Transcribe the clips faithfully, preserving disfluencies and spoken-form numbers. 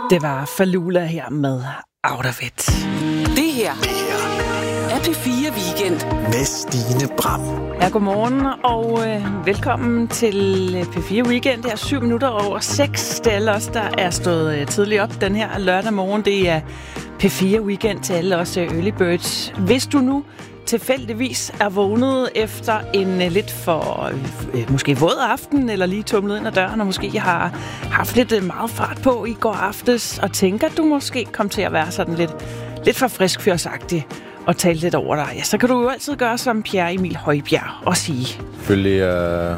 Det var Falula her med Out of It. Det her er P fire Weekend med Stine Bram. Ja, godmorgen og øh, velkommen til P fire Weekend. Det er syv minutter over seks. Det er alle os, der er stået øh, tidligt op den her lørdag morgen. Det er P fire Weekend til alle os øh, early birds. Hvis du nu tilfældigvis er vågnet efter en øh, lidt for øh, måske våd aften, eller lige tumlet ind ad døren, og måske har haft lidt øh, meget fart på i går aftes, og tænker, at du måske kom til at være sådan lidt, lidt for friskfjordsagtig og tale lidt over dig, ja, så kan du jo altid gøre som Pierre Emil Højbjerg og sige. Selvfølgelig øh,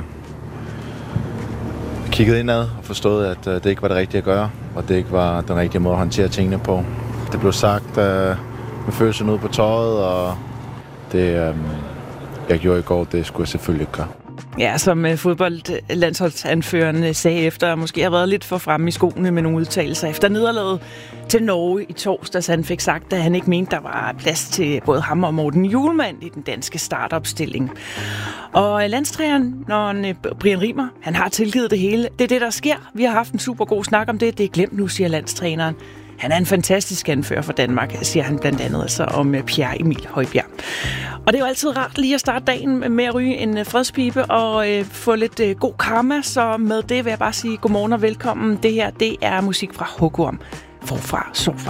kigget indad og forstået, at øh, det ikke var det rigtige at gøre, og det ikke var den rigtige måde at håndtere tingene på. Det blev sagt øh, med følelsen ud på tøjet, og det, øh, jeg gjorde i går, det skulle jeg selvfølgelig ikke gøre. Ja, som uh, fodboldlandsholdsanføreren sagde efter, måske har været lidt for fremme i skoene med nogle udtalelser efter nederlaget til Norge i torsdags. Han fik sagt, at han ikke mente, der var plads til både ham og Morten Hjulmand i den danske startopstilling. Og landstræneren, når Brian Riemer, han har tilgivet det hele. Det er det, der sker. Vi har haft en super god snak om det. Det er glemt nu, siger landstræneren. Han er en fantastisk anfører for Danmark, siger han blandt andet altså om Pierre Emil Højbjerg. Og det er jo altid rart lige at starte dagen med at ryge en fredspibe og øh, få lidt øh, god karma. Så med det vil jeg bare sige godmorgen og velkommen. Det her, det er musik fra Hugo om Forfra Sårfra.